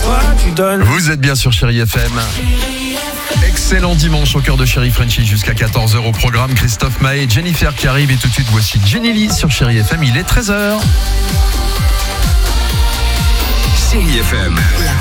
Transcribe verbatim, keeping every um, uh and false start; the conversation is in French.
toi tu donnes. Vous êtes bien sur Chérie F M. Excellent dimanche au cœur de Chérie Frenchie jusqu'à quatorze heures au programme. Christophe Maé, Jennifer qui arrive et tout de suite voici Jenny Lee sur Chérie F M. Il est treize heures. Chérie F M, la